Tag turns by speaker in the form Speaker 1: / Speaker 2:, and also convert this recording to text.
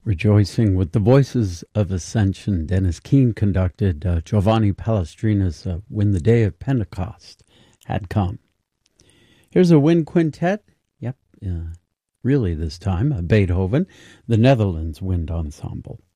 Speaker 1: Rejoicing with the Voices of Ascension, Dennis Keane conducted Giovanni Palestrina's When the Day of Pentecost Had Come. Here's a wind quintet, really this time, Beethoven, the Netherlands Wind Ensemble.